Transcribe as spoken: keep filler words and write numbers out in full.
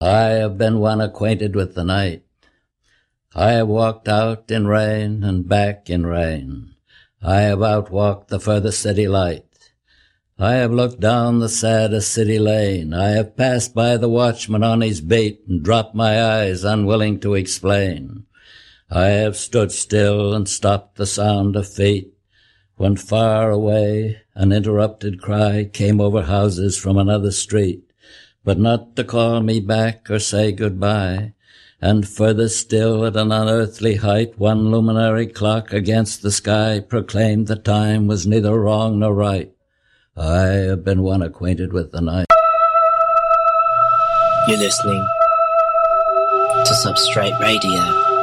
I have been one acquainted with the night. I have walked out in rain and back in rain. I have outwalked the furthest city light. I have looked down the saddest city lane. I have passed by the watchman on his beat and dropped my eyes, unwilling to explain. I have stood still and stopped the sound of feet, when far away an interrupted cry came over houses from another street, but not to call me back or say goodbye. And further still, at an unearthly height, one luminary clock against the sky proclaimed the time was neither wrong nor right. I have been one acquainted with the night. You're listening to Substrate Radio.